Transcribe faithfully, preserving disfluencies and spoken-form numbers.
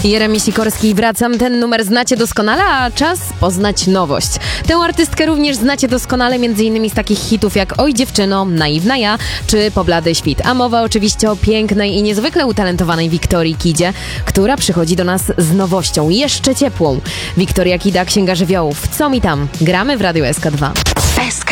Jeremi Sikorski, wracam. Ten numer znacie doskonale, a czas poznać nowość. Tę artystkę również znacie doskonale m.in. z takich hitów jak Oj dziewczyno, Naiwna ja czy Poblady świt. A mowa oczywiście o pięknej i niezwykle utalentowanej Wiktorii Kidzie, która przychodzi do nas z nowością, jeszcze ciepłą. Wiktoria Kida, Księga Żywiołów. Co mi tam? Gramy w Radiu S K dwa.